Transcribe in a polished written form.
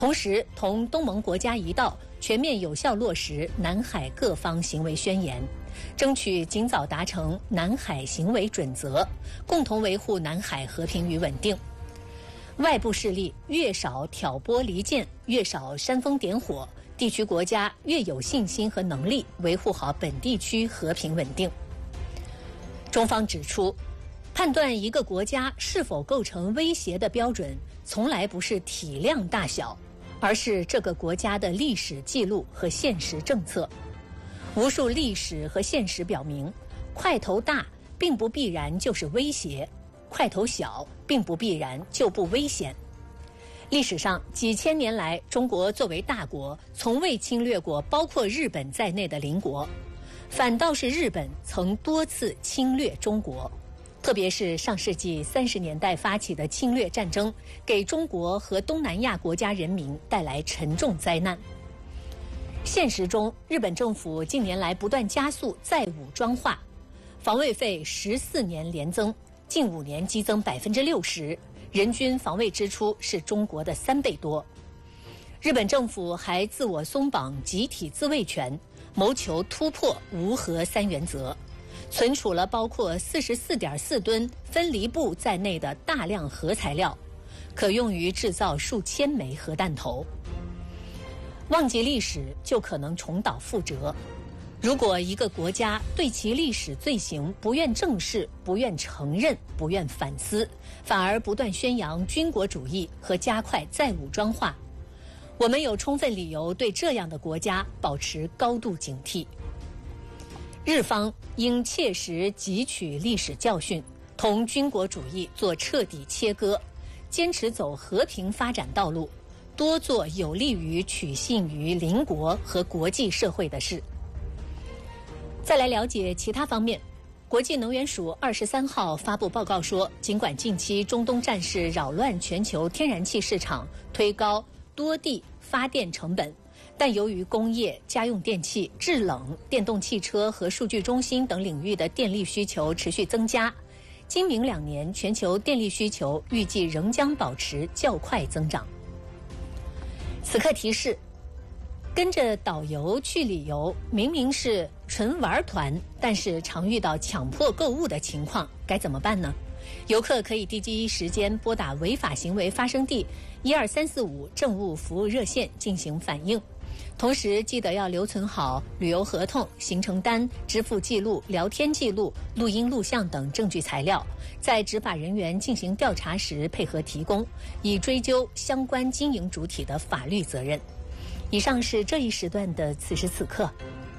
同时同东盟国家一道，全面有效落实南海各方行为宣言，争取尽早达成南海行为准则，共同维护南海和平与稳定。外部势力越少挑拨离间，越少煽风点火，地区国家越有信心和能力维护好本地区和平稳定。中方指出，判断一个国家是否构成威胁的标准，从来不是体量大小，而是这个国家的历史记录和现实政策。无数历史和现实表明，块头大并不必然就是威胁，块头小并不必然就不危险。历史上几千年来，中国作为大国，从未侵略过包括日本在内的邻国，反倒是日本曾多次侵略中国。特别是上世纪30年代发起的侵略战争，给中国和东南亚国家人民带来沉重灾难。现实中，日本政府近年来不断加速再武装化，防卫费14年连增，近5年激增60%，人均防卫支出是中国的3倍多。日本政府还自我松绑集体自卫权，谋求突破无核3原则，存储了包括44.4吨分离布在内的大量核材料，可用于制造数千枚核弹头。忘记历史就可能重蹈覆辙。如果一个国家对其历史罪行不愿正视、不愿承认、不愿反思，反而不断宣扬军国主义和加快再武装化，我们有充分理由对这样的国家保持高度警惕。日方应切实汲取历史教训，同军国主义做彻底切割，坚持走和平发展道路，多做有利于取信于邻国和国际社会的事。再来了解其他方面，国际能源署23号发布报告说，尽管近期中东战事扰乱全球天然气市场，推高多地发电成本，但由于工业、家用电器、制冷、电动汽车和数据中心等领域的电力需求持续增加，今明2年全球电力需求预计仍将保持较快增长。此刻提示，跟着导游去旅游，明明是纯玩团，但是常遇到强迫购物的情况，该怎么办呢？游客可以第一时间拨打违法行为发生地12345政务服务热线进行反映。同时记得要留存好旅游合同、行程单、支付记录、聊天记录、录音录像等证据材料，在执法人员进行调查时配合提供，以追究相关经营主体的法律责任。以上是这一时段的此时此刻。